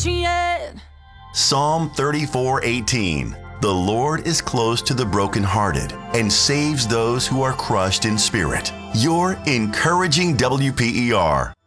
yet. Psalm 34:18. The Lord is close to the brokenhearted and saves those who are crushed in spirit. Your encouraging WPER.